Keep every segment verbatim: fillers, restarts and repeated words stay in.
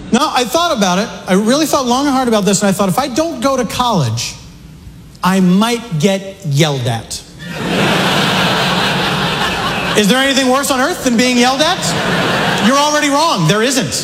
No, I thought about it. I really thought long and hard about this, and I thought if I don't go to college, I might get yelled at. Is there anything worse on earth than being yelled at? You're already wrong. There isn't.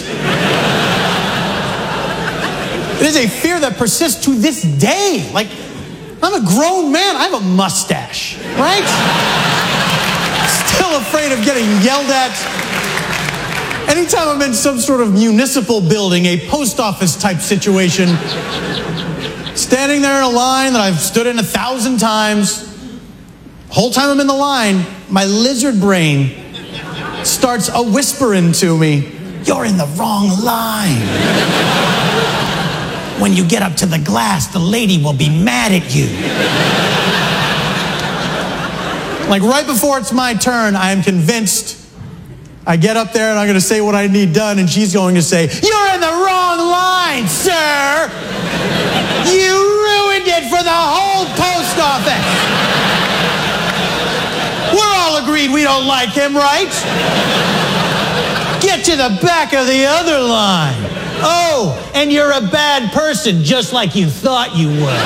It is a fear that persists to this day. Like, I'm a grown man. I have a mustache, right? Still afraid of getting yelled at. Anytime I'm in some sort of municipal building, a post office type situation, standing there in a line that I've stood in a thousand times, the whole time I'm in the line, my lizard brain starts a whispering to me, "You're in the wrong line. When you get up to the glass, the lady will be mad at you." Like right before it's my turn, I am convinced. I get up there and I'm going to say what I need done, and she's going to say, "You're in the wrong line, sir. You ruined it for the whole post office." We're all agreed we don't like him, right? Get to the back of the other line. Oh, and you're a bad person, just like you thought you were.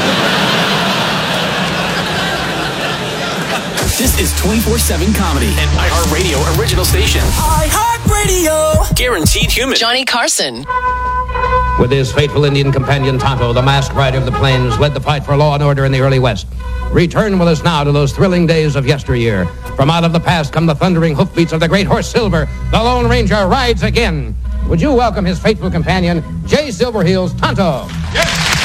This is twenty-four seven Comedy, an iHeartRadio original station. iHeartRadio. Guaranteed human. Johnny Carson. With his faithful Indian companion Tonto, the masked rider of the plains led the fight for law and order in the early West. Return with us now to those thrilling days of yesteryear. From out of the past come the thundering hoofbeats of the great horse Silver. The Lone Ranger rides again. Would you welcome his faithful companion, Jay Silverheels Tonto? Yes.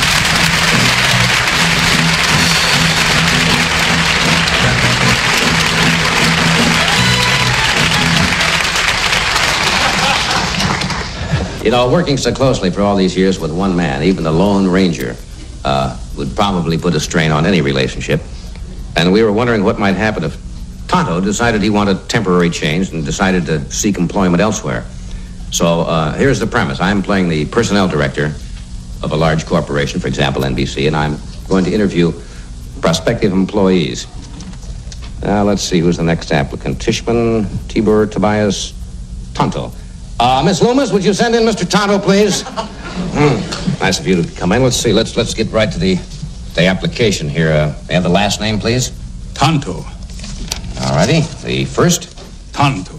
You know, working so closely for all these years with one man, even the Lone Ranger, uh, would probably put a strain on any relationship. And we were wondering what might happen if Tonto decided he wanted temporary change and decided to seek employment elsewhere. So uh, here's the premise. I'm playing the personnel director of a large corporation, for example, N B C, and I'm going to interview prospective employees. Now, let's see, who's the next applicant? Tishman, Tibur, Tobias, Tonto. Uh, Miss Loomis, would you send in Mister Tonto, please? Mm, nice of you to come in. Let's see, let's let's get right to the, the application here. Uh, may I have the last name, please? Tonto. All righty. The first? Tonto.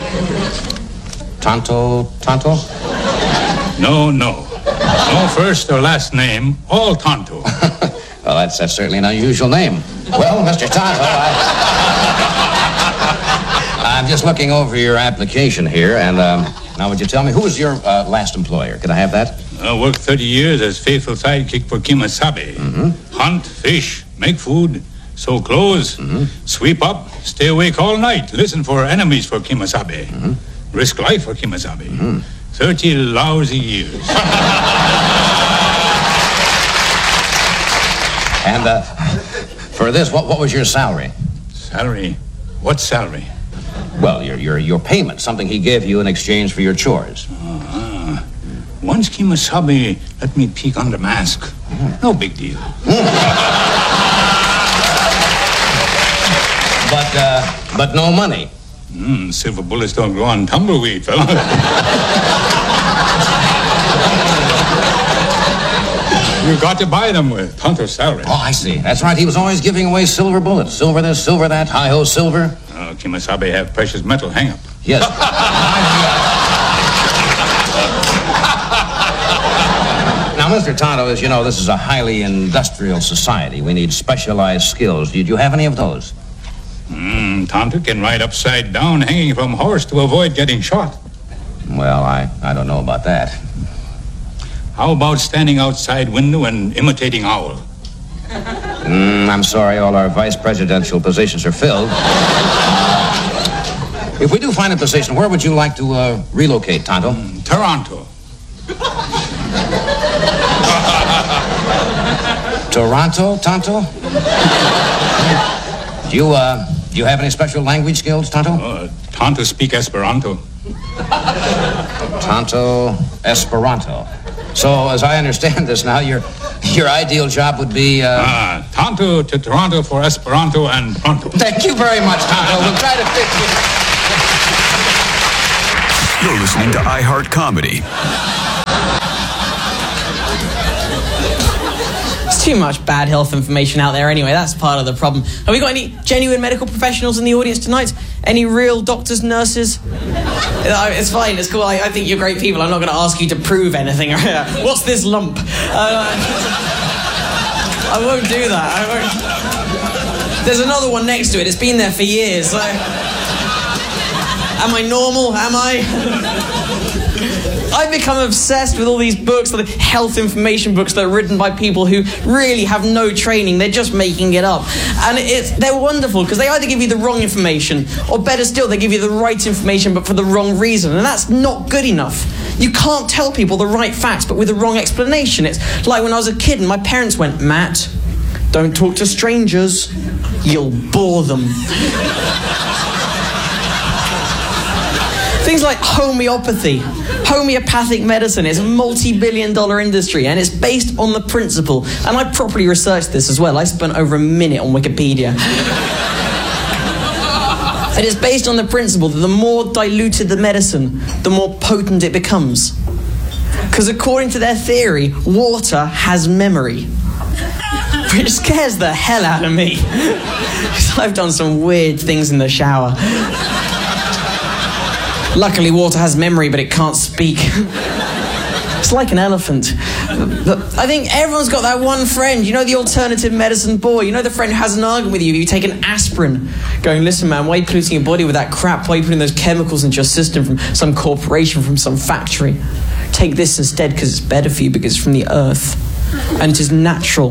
Tonto, Tonto? No, no. No first or last name, all Tonto. Well, that's, that's certainly an unusual name. Well, Mister Tonto, I... I'm just looking over your application here, and um, now would you tell me, who was your uh, last employer? Could I have that? I worked thirty years as faithful sidekick for Kemosabe. Mm-hmm. Hunt, fish, make food, sew clothes, mm-hmm. sweep up, stay awake all night, listen for enemies for Kemosabe, mm-hmm. risk life for Kemosabe. Mm-hmm. thirty lousy years. And uh, for this, what, what was your salary? Salary? What salary? Well, your your your payment, something he gave you in exchange for your chores. Uh-huh. Once Kemosabe let me peek under mask. Mm. No big deal. Mm. But uh, but no money. Mm, silver bullets don't grow on tumbleweed, fella. You got to buy them with Tonto's salary. Oh, I see. That's right. He was always giving away silver bullets. Silver this, silver that, hi-ho, silver. Oh, Kemosabe have precious metal hang-up. Yes. Now, Mister Tonto, as you know, this is a highly industrial society. We need specialized skills. Did you have any of those? Mm, Tonto can ride upside down hanging from a horse to avoid getting shot. Well, I, I don't know about that. How about standing outside window and imitating owl? Mm, I'm sorry, all our vice presidential positions are filled. Uh, if we do find a position, where would you like to uh, relocate, Tonto? Mm, Toronto. Toronto, Tonto? Do you, uh, do you have any special language skills, Tonto? Uh, Tonto speak Esperanto. Tonto Esperanto. So, as I understand this now, your your ideal job would be, uh... Ah, Tonto to Toronto for Esperanto and pronto. Thank you very much, Tonto. We'll try to fix it. You're listening to iHeart Comedy. Too much bad health information out there anyway. That's part of the problem. Have we got any genuine medical professionals in the audience tonight? Any real doctors, nurses? It's fine, it's cool. I, I think you're great people. I'm not going to ask you to prove anything. What's this lump? Uh, I won't do that. I won't. There's another one next to it. It's been there for years. So... Am I normal? Am I? I've become obsessed with all these books, the health information books that are written by people who really have no training. They're just making it up. And it's, they're wonderful because they either give you the wrong information or better still, they give you the right information but for the wrong reason. And that's not good enough. You can't tell people the right facts but with the wrong explanation. It's like when I was a kid and my parents went, Matt, don't talk to strangers. You'll bore them. Things like homeopathy. Homeopathic medicine is a multi-billion dollar industry and it's based on the principle, and I properly researched this as well. I spent over a minute on Wikipedia. It is based on the principle that the more diluted the medicine, the more potent it becomes. Because according to their theory, water has memory. Which scares the hell out of me. Because I've done some weird things in the shower. Luckily, water has memory, but it can't speak. It's like an elephant. But I think everyone's got that one friend. You know the alternative medicine boy. You know the friend who has an argument with you. You take an aspirin. Going, listen, man, why are you polluting your body with that crap? Why are you putting those chemicals into your system from some corporation, from some factory? Take this instead because it's better for you because it's from the earth. And it is natural.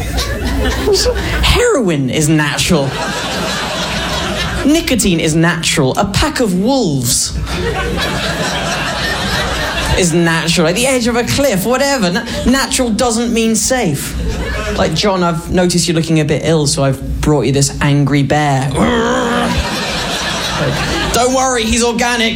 Heroin is natural. Nicotine is natural. A pack of wolves is natural. At the edge of a cliff, whatever. Na- natural doesn't mean safe. Like, John, I've noticed you're looking a bit ill, so I've brought you this angry bear. Don't worry, he's organic.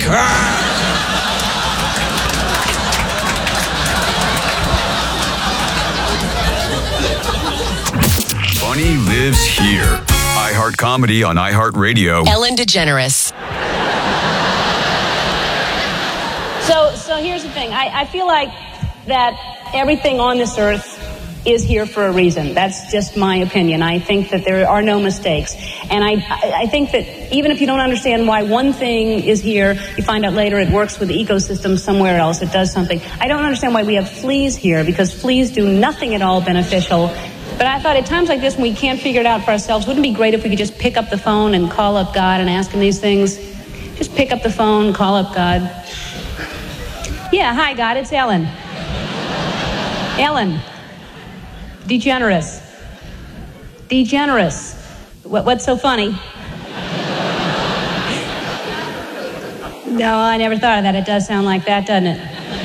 Funny lives here. iHeart Comedy on iHeartRadio. Ellen DeGeneres. So, so here's the thing. I, I feel like that everything on this earth is here for a reason. That's just my opinion. I think that there are no mistakes. And I, I think that even if you don't understand why one thing is here, you find out later it works with the ecosystem somewhere else. It does something. I don't understand why we have fleas here, because fleas do nothing at all beneficial. But I thought at times like this, when we can't figure it out for ourselves, wouldn't it be great if we could just pick up the phone and call up God and ask him these things? Just pick up the phone, call up God. Yeah, hi, God, it's Ellen. Ellen. DeGeneres. DeGeneres. What, what's so funny? No, I never thought of that. It does sound like that, doesn't it?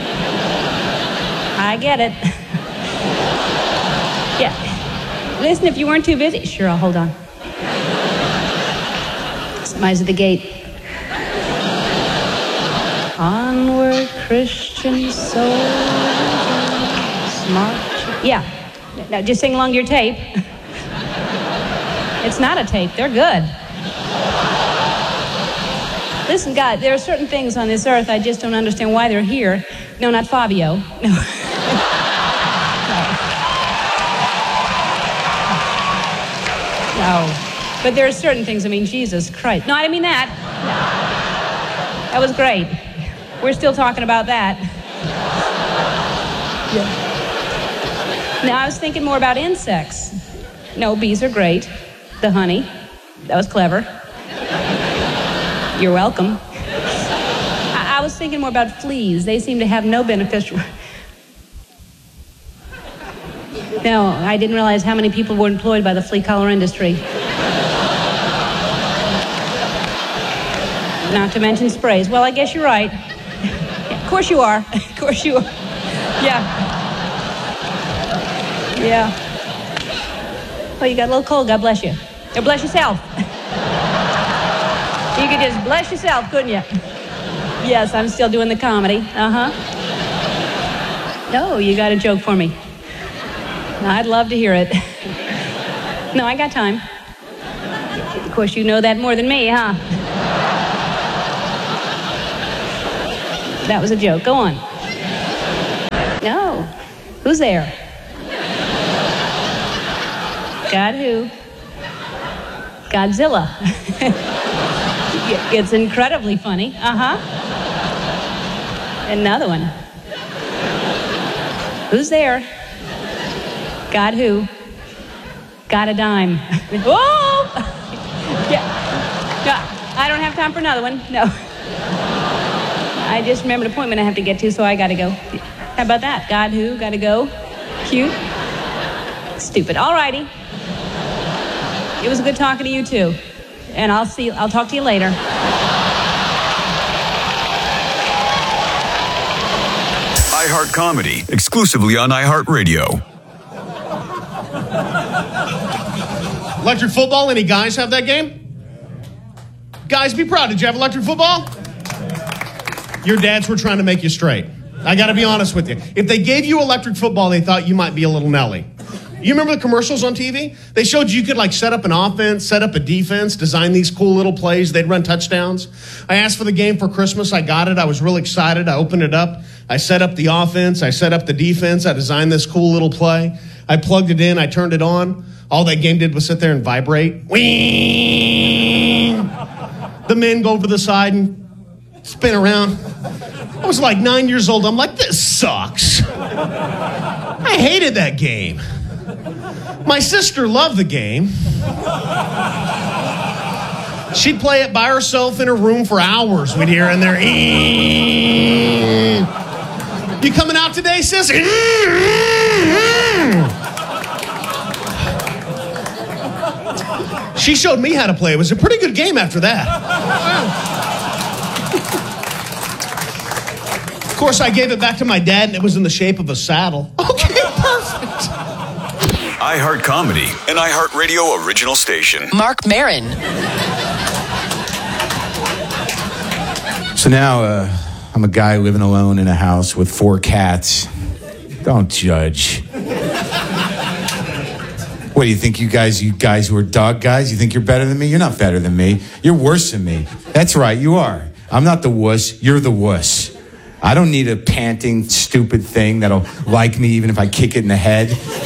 I get it. Yeah. Listen, if you weren't too busy... Sure, I'll hold on. Somebody's at the gate. Onward, Christian soldier, smart... Yeah. Now, just sing along to your tape. It's not a tape. They're good. Listen, God, there are certain things on this earth I just don't understand why they're here. No, not Fabio. No. No. But there are certain things, I mean, Jesus Christ. No, I didn't mean that. No. That was great. We're still talking about that. Yeah. Now, I was thinking more about insects. No, bees are great. The honey. That was clever. You're welcome. I, I was thinking more about fleas. They seem to have no beneficial... No, I didn't realize how many people were employed by the flea collar industry. Not to mention sprays. Well, I guess you're right. Yeah, of course you are. Of course you are. Yeah. Yeah. Well, you got a little cold. God bless you. Or bless yourself. You could just bless yourself, couldn't you? Yes, I'm still doing the comedy. Uh-huh. No, you got a joke for me. I'd love to hear it. No, I got time. Of course, you know that more than me, huh? That was a joke. Go on. No. Who's there? God who? Godzilla. It's incredibly funny. Uh-huh. Another one. Who's there? God who? Got a dime. Whoa! Yeah. Yeah. I don't have time for another one. No. I just remembered an appointment I have to get to, so I gotta go. How about that? God who? Gotta go? Cute? Stupid. All righty. It was good talking to you too. And I'll see I'll talk to you later. iHeart Comedy, exclusively on iHeartRadio. Electric football, any guys have that game? Guys, be proud. Did you have electric football? Your dads were trying to make you straight. I got to be honest with you. If they gave you electric football, they thought you might be a little Nelly. You remember the commercials on T V? They showed you could like set up an offense, set up a defense, design these cool little plays. They'd run touchdowns. I asked for the game for Christmas. I got it. I was real excited. I opened it up. I set up the offense. I set up the defense. I designed this cool little play. I plugged it in. I turned it on. All that game did was sit there and vibrate. Whee! The men go over to the side and spin around. I was like nine years old. I'm like, this sucks. I hated that game. My sister loved the game. She'd play it by herself in her room for hours. We'd hear in there. You coming out today, sis? She showed me how to play. It was a pretty good game after that. Of course, I gave it back to my dad, and it was in the shape of a saddle. Okay, perfect. iHeart Comedy, an iHeartRadio original station. Mark Maron. So now uh, I'm a guy living alone in a house with four cats. Don't judge. What do you think, you guys, you guys who are dog guys, you think you're better than me? You're not better than me. You're worse than me. That's right, you are. I'm not the wuss. You're the wuss. I don't need a panting, stupid thing that'll like me even if I kick it in the head.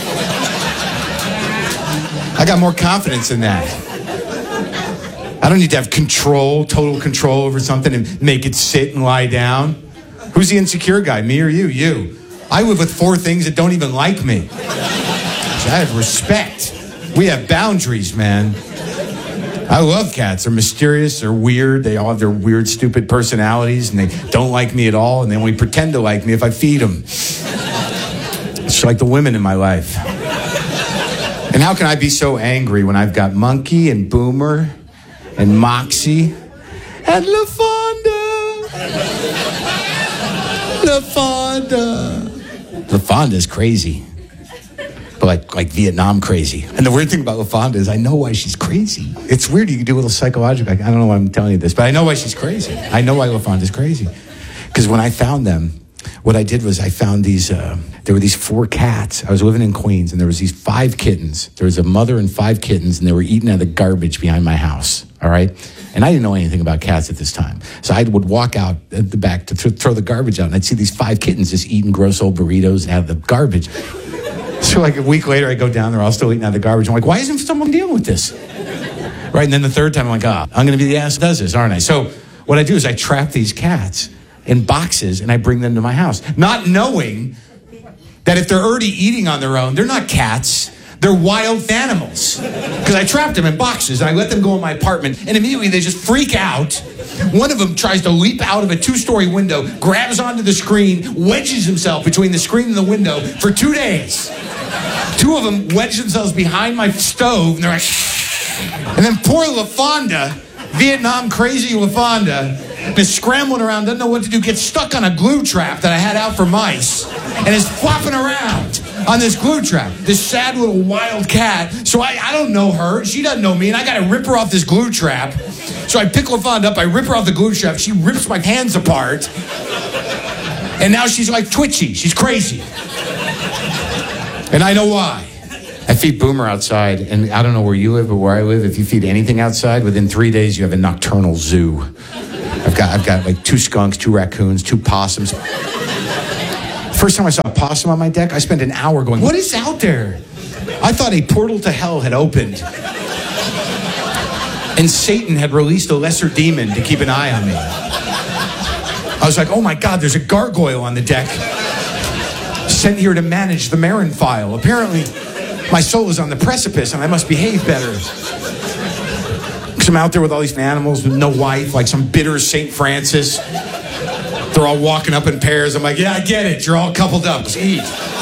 I got more confidence in that. I don't need to have control, total control over something and make it sit and lie down. Who's the insecure guy, me or you? You. I live with four things that don't even like me. I have respect. We have boundaries, man. I love cats. They're mysterious. They're weird. They all have their weird, stupid personalities, and they don't like me at all, and they only pretend to like me if I feed them. It's like the women in my life. And how can I be so angry when I've got Monkey and Boomer and Moxie and LaFonda? LaFonda. LaFonda's crazy. But like, like Vietnam crazy. And the weird thing about LaFonda is I know why she's crazy. It's weird. You can do a little psychological. I don't know why I'm telling you this, but I know why she's crazy. I know why LaFonda's crazy. Because when I found them, what I did was I found these, uh, there were these four cats. I was living in Queens, and there was these five kittens. There was a mother and five kittens, and they were eating out of the garbage behind my house, all right? And I didn't know anything about cats at this time. So I would walk out at the back to th- throw the garbage out, and I'd see these five kittens just eating gross old burritos out of the garbage. So like a week later, I go down there, all still eating out of the garbage. I'm like, why isn't someone dealing with this? Right, and then the third time, I'm like, ah, oh, I'm going to be the ass that does this, aren't I? So what I do is I trap these cats in boxes, and I bring them to my house, not knowing that if they're already eating on their own, they're not cats. They're wild animals. Because I trapped them in boxes, and I let them go in my apartment, and immediately they just freak out. One of them tries to leap out of a two-story window, grabs onto the screen, wedges himself between the screen and the window for two days. Two of them wedge themselves behind my stove, and they're like, and then poor LaFonda, Vietnam crazy LaFonda, is scrambling around, doesn't know what to do, gets stuck on a glue trap that I had out for mice, and is flopping around on this glue trap. This sad little wild cat. So I, I don't know her. She doesn't know me, and I got to rip her off this glue trap. So I pick LaFonda up, I rip her off the glue trap. She rips my hands apart, and now she's like twitchy. She's crazy. And I know why. I feed Boomer outside, and I don't know where you live, but where I live, if you feed anything outside, within three days you have a nocturnal zoo. I've got I've got like two skunks, two raccoons, two possums. First time I saw a possum on my deck, I spent an hour going, what is out there? I thought a portal to hell had opened. And Satan had released a lesser demon to keep an eye on me. I was like, oh my God, there's a gargoyle on the deck. Sent here to manage the Marin file. Apparently, my soul is on the precipice and I must behave better. Because I'm out there with all these animals with no wife, like some bitter Saint Francis. They're all walking up in pairs. I'm like, yeah, I get it. You're all coupled up. Let's eat.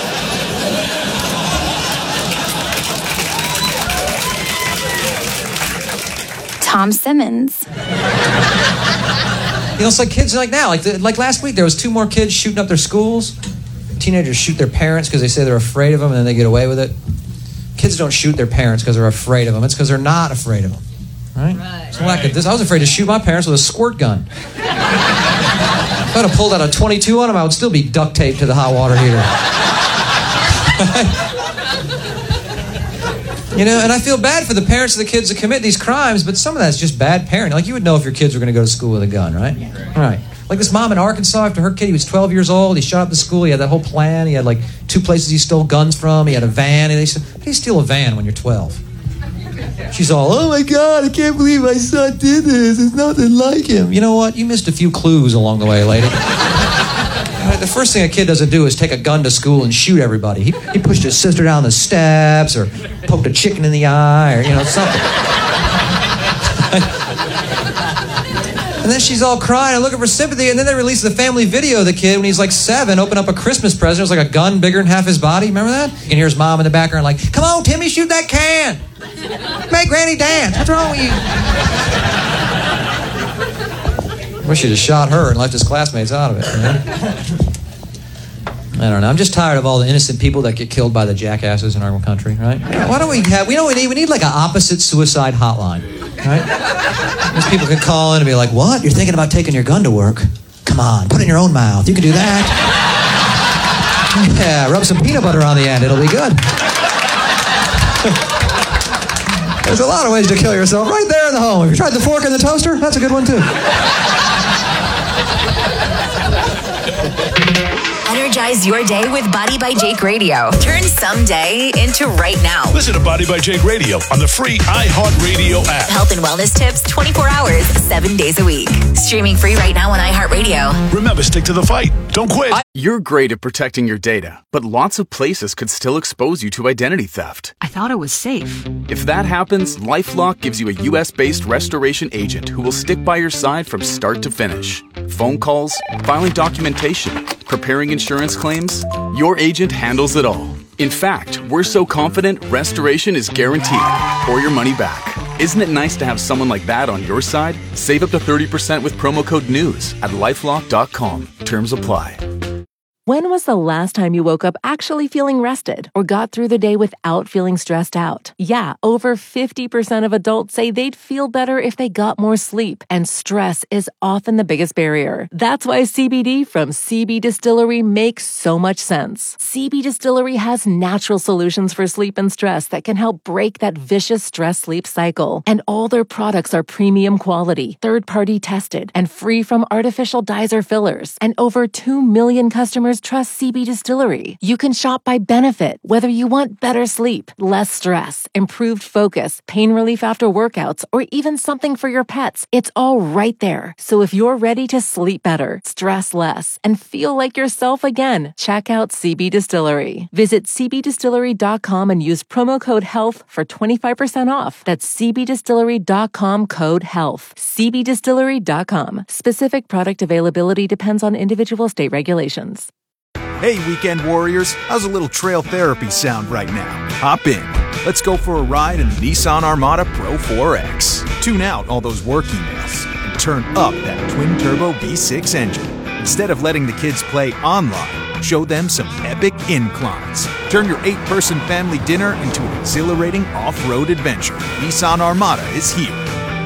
Tom Simmons. You know, it's like kids like now. Like the, like last week, there was two more kids shooting up their schools. Teenagers shoot their parents because they say they're afraid of them and then they get away with it. Kids don't shoot their parents because they're afraid of them. It's because they're not afraid of them. Right? Right. So like this, I was afraid to shoot my parents with a squirt gun. If I'd have pulled out a twenty-two on them, I would still be duct taped to the hot water heater. You know, and I feel bad for the parents of the kids that commit these crimes, but some of that's just bad parenting. Like, you would know if your kids were going to go to school with a gun, right? Right. Right. Like this mom in Arkansas, after her kid, he was twelve years old, he shot up the school, he had that whole plan, he had like two places he stole guns from, he had a van, and they said, how do you steal a van when you're twelve? She's all, oh my God, I can't believe my son did this, there's nothing like him. You know what? You missed a few clues along the way, lady. The first thing a kid doesn't do is take a gun to school and shoot everybody. He, he pushed his sister down the steps or poked a chicken in the eye or, you know, something. And then she's all crying and looking for sympathy, and then they release the family video of the kid when he's like seven, open up a Christmas present. It was like a gun bigger than half his body. Remember that? You can hear his mom in the background like, come on, Timmy, shoot that can. Make Granny dance. What's wrong with you? Wish he'd have shot her and left his classmates out of it, man. I don't know. I'm just tired of all the innocent people that get killed by the jackasses in our country, right? Why don't we have, we know what we need? We need like an opposite suicide hotline, right? These people can call in and be like, what? You're thinking about taking your gun to work? Come on, put it in your own mouth. You can do that. Yeah, rub some peanut butter on the end. It'll be good. There's a lot of ways to kill yourself right there in the home. Have you tried the fork in the toaster? That's a good one, too. Energize your day with Body by Jake Radio. Turn someday into right now. Listen to Body by Jake Radio on the free iHeartRadio app. Health and wellness tips twenty-four hours, seven days a week. Streaming free right now on iHeartRadio. Remember, stick to the fight. Don't quit. You're great at protecting your data, but lots of places could still expose you to identity theft. I thought it was safe. If that happens, LifeLock gives you a U S-based restoration agent who will stick by your side from start to finish. Phone calls, filing documentation, preparing insurance claims, your agent handles it all. In fact, we're so confident restoration is guaranteed or your money back. Isn't it nice to have someone like that on your side? Save up to thirty percent with promo code NEWS at lifelock dot com. Terms apply. When was the last time you woke up actually feeling rested or got through the day without feeling stressed out? Yeah, over fifty percent of adults say they'd feel better if they got more sleep, and stress is often the biggest barrier. That's why C B D from C B Distillery makes so much sense. C B Distillery has natural solutions for sleep and stress that can help break that vicious stress-sleep cycle. And all their products are premium quality, third-party tested, and free from artificial dyes or fillers. And over two million customers trust C B Distillery. You can shop by benefit, whether you want better sleep, less stress, improved focus, pain relief after workouts, or even something for your pets. It's all right there. So if you're ready to sleep better, stress less, and feel like yourself again, check out C B Distillery. Visit c b distillery dot com and use promo code HEALTH for twenty-five percent off. That's c b distillery dot com code HEALTH. c b distillery dot com. Specific product availability depends on individual state regulations. Hey, weekend warriors, how's a little trail therapy sound right now? Hop in. Let's go for a ride in the Nissan Armada Pro four X. Tune out all those work emails and turn up that twin-turbo V six engine. Instead of letting the kids play online, show them some epic inclines. Turn your eight-person family dinner into an exhilarating off-road adventure. Nissan Armada is here.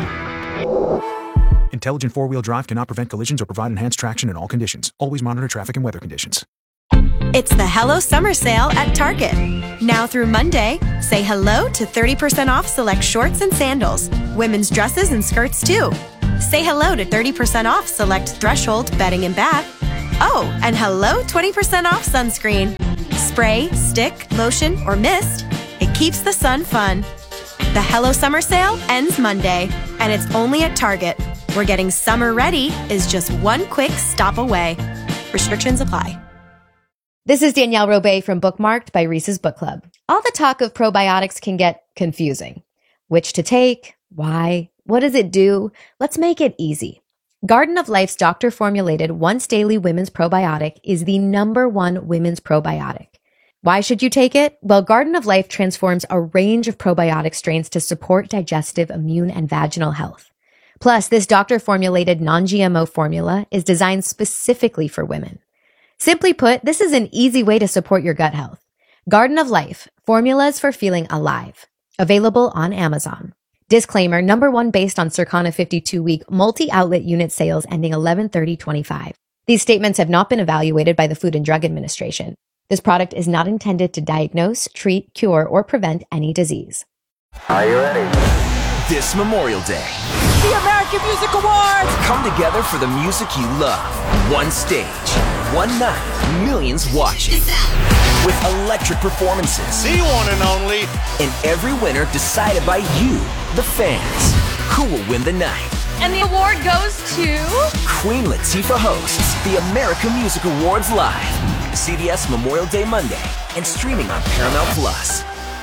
Intelligent four-wheel drive cannot prevent collisions or provide enhanced traction in all conditions. Always monitor traffic and weather conditions. It's the Hello Summer Sale at Target. Now through Monday, say hello to thirty percent off select shorts and sandals, women's dresses and skirts too. Say hello to thirty percent off select Threshold bedding and bath. Oh, and hello twenty percent off sunscreen. Spray, stick, lotion, or mist. It keeps the sun fun. The Hello Summer Sale ends Monday, and it's only at Target, where getting summer ready is just one quick stop away. Restrictions apply. This is Danielle Robay from Bookmarked by Reese's Book Club. All the talk of probiotics can get confusing. Which to take? Why? What does it do? Let's make it easy. Garden of Life's doctor-formulated once-daily women's probiotic is the number one women's probiotic. Why should you take it? Well, Garden of Life transforms a range of probiotic strains to support digestive, immune, and vaginal health. Plus, this doctor-formulated non-G M O formula is designed specifically for women. Simply put, this is an easy way to support your gut health. Garden of Life, formulas for feeling alive. Available on Amazon. Disclaimer, number one based on Circana fifty-two week multi-outlet unit sales ending eleven thirty twenty-five. These statements have not been evaluated by the Food and Drug Administration. This product is not intended to diagnose, treat, cure, or prevent any disease. Are you ready? This Memorial Day, The American Music Awards! come together for the music you love. One stage, one night, millions watching. With electric performances. The one and only. And every winner decided by you, the fans. Who will win the night? And the award goes to... Queen Latifah hosts the American Music Awards live. C B S Memorial Day Monday and streaming on Paramount Plus.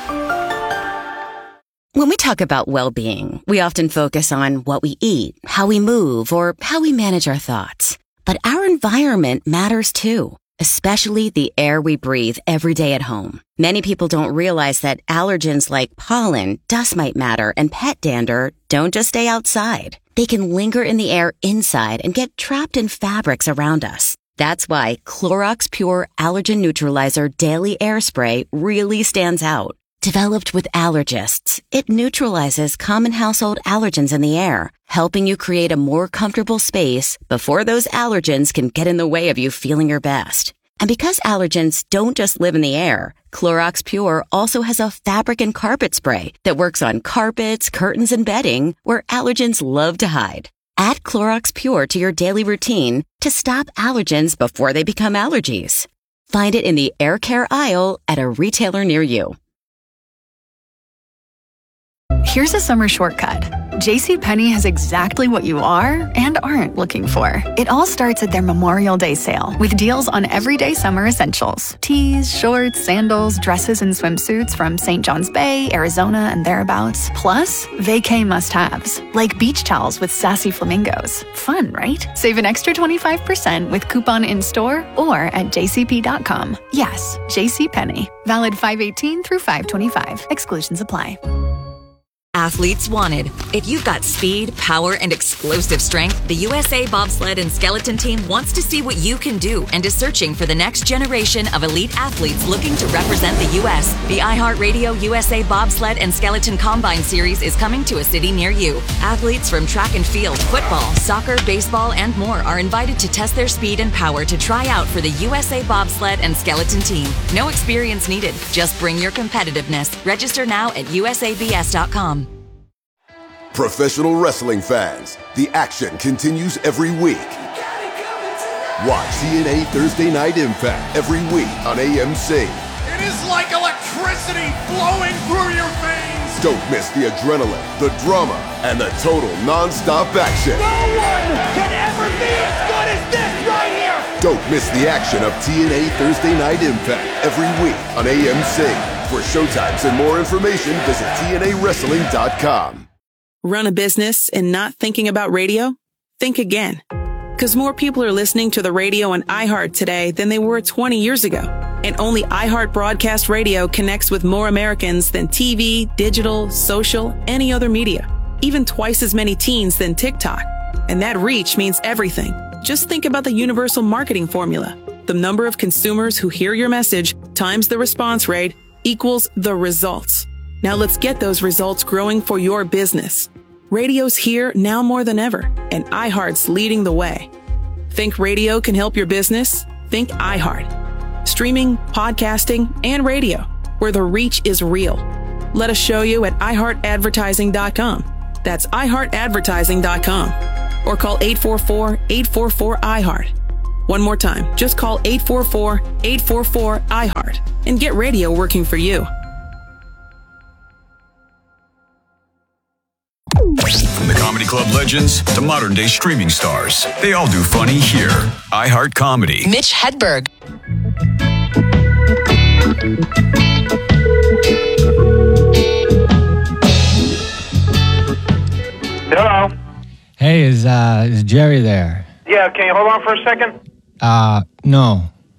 When we talk about well-being, we often focus on what we eat, how we move, or how we manage our thoughts. But our environment matters too, especially the air we breathe every day at home. Many people don't realize that allergens like pollen, dust mite matter, and pet dander don't just stay outside. They can linger in the air inside and get trapped in fabrics around us. That's why Clorox Pure Allergen Neutralizer Daily Air Spray really stands out. Developed with allergists, it neutralizes common household allergens in the air, helping you create a more comfortable space before those allergens can get in the way of you feeling your best. And because allergens don't just live in the air, Clorox Pure also has a fabric and carpet spray that works on carpets, curtains, and bedding where allergens love to hide. Add Clorox Pure to your daily routine to stop allergens before they become allergies. Find it in the air care aisle at a retailer near you. Here's a summer shortcut. JCPenney has exactly what you are and aren't looking for. It all starts at their Memorial Day sale with deals on everyday summer essentials. Tees, shorts, sandals, dresses, and swimsuits from Saint John's Bay, Arizona, and thereabouts. Plus, vacay must-haves, like beach towels with sassy flamingos. Fun, right? Save an extra twenty-five percent with coupon in-store or at j c p dot com. Yes, JCPenney. Valid five eighteen through five twenty-five. Exclusions apply. Athletes wanted. If you've got speed, power, and explosive strength, the U S A Bobsled and Skeleton Team wants to see what you can do and is searching for the next generation of elite athletes looking to represent the U S. The iHeartRadio U S A Bobsled and Skeleton Combine Series is coming to a city near you. Athletes from track and field, football, soccer, baseball, and more are invited to test their speed and power to try out for the U S A Bobsled and Skeleton Team. No experience needed. Just bring your competitiveness. Register now at U S A B S dot com. Professional wrestling fans, the action continues every week. Watch T N A Thursday Night Impact every week on A M C. It is like electricity flowing through your veins. Don't miss the adrenaline, the drama, and the total non-stop action. No one can ever be as good as this right here. Don't miss the action of T N A Thursday Night Impact every week on A M C. For showtimes and more information, visit T N A wrestling dot com. Run a business and not thinking about radio? Think again. Because more people are listening to the radio on iHeart today than they were twenty years ago. And only iHeart Broadcast Radio connects with more Americans than T V, digital, social, any other media. Even twice as many teens than TikTok. And that reach means everything. Just think about the universal marketing formula. The number of consumers who hear your message times the response rate equals the results. Now let's get those results growing for your business. Radio's here now more than ever, and iHeart's leading the way. Think radio can help your business? Think iHeart. Streaming, podcasting, and radio, where the reach is real. Let us show you at i heart advertising dot com. That's i heart advertising dot com. Or call eight four four, eight four four, I heart. One more time, just call eight four four, eight four four, I heart and get radio working for you. Club legends to modern-day streaming stars. They all do funny here. iHeart Comedy. Mitch Hedberg. Hello. Hey, is uh, is Jerry there? Yeah, can you hold on for a second? Uh, no.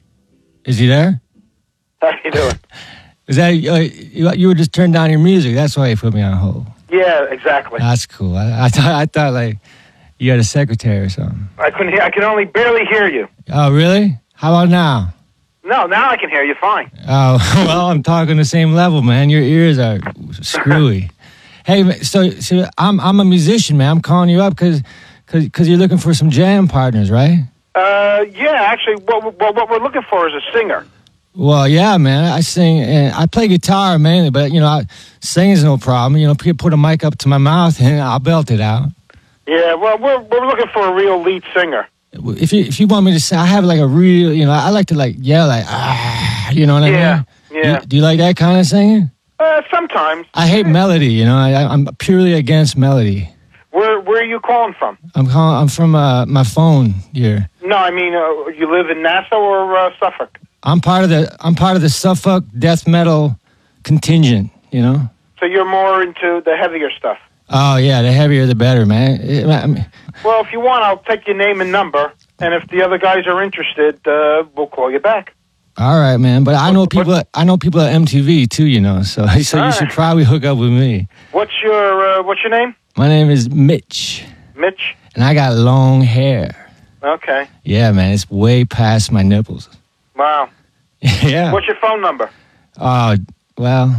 Is he there? How you doing? Is that uh, you, you were just turning down your music? That's why you put me on hold. Yeah, exactly. That's cool. I, I thought I thought like you had a secretary or something. I couldn't hear. I can only barely hear you. Oh, really? How about now? No, now I can hear you fine. Oh, well, I'm talking the same level, man. Your ears are screwy. Hey, so so I'm I'm a musician, man. I'm calling you up because because you're looking for some jam partners, right? Uh, yeah. Actually, what what, what we're looking for is a singer. Well, yeah, man. I sing and I play guitar mainly, but you know, I, singing's no problem. You know, people put a mic up to my mouth and I'll belt it out. Yeah. Well, we're we're looking for a real lead singer. If you if you want me to sing, I have like a real, you know, I like to like yell like ah, you know what I Yeah, mean? yeah. Do, do you like that kind of singing? Uh, sometimes. I hate melody. You know, I, I'm purely against melody. Where where are you calling from? I'm calling. I'm from uh, my phone here. No, I mean, uh, you live in Nassau or uh, Suffolk? I'm part of the I'm part of the Suffolk death metal contingent. You know. So you're more into the heavier stuff. Oh yeah, the heavier the better, man. It, I mean, Well, if you want, I'll take your name and number, and if the other guys are interested, uh, we'll call you back. all right, man. But I know people. At, I know people at M T V too. You know, so so you All should right. probably hook up with me. What's your uh, What's your name? My name is Mitch, Mitch. and I got long hair. Okay. Yeah, man, it's way past my nipples. Wow. Yeah. What's your phone number? Oh, well,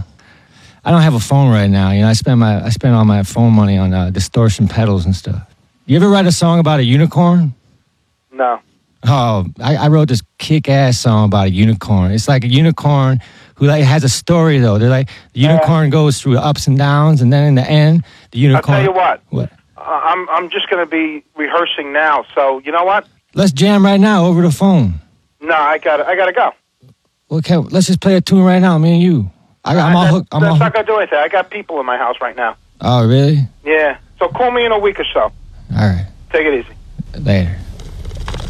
I don't have a phone right now. You know, I spend my I spend all my phone money on uh, distortion pedals and stuff. You ever write a song about a unicorn? No. Oh, I, I wrote this kick-ass song about a unicorn. It's like a unicorn who like has a story though. They're like the unicorn goes through ups and downs, and then in the end, the unicorn. I'll tell you what. What? Uh, I'm I'm just going to be rehearsing now. So you know what? Let's jam right now over the phone. No, I got I got to go. Okay, let's just play a tune right now, me and you. I, I'm all That- hooked. I'm that's all not hooked. going to do anything. I got people in my house right now. Oh, really? Yeah. So call me in a week or so. All right. Take it easy. Later.